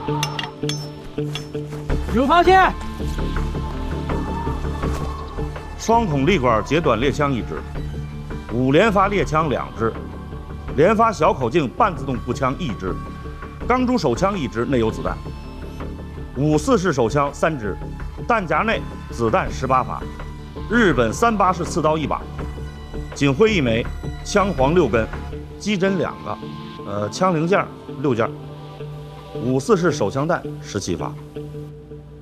入防线。 双筒立管截短猎枪1支，5连发猎枪2支，连发小口径半自动步枪1支，钢珠手枪1支，内有子弹。5.4式手枪3支，弹夹内子弹18发，日本38式刺刀1把，警徽1枚，枪簧6根，机针2个，枪零件6件。5.4式手枪弹17发。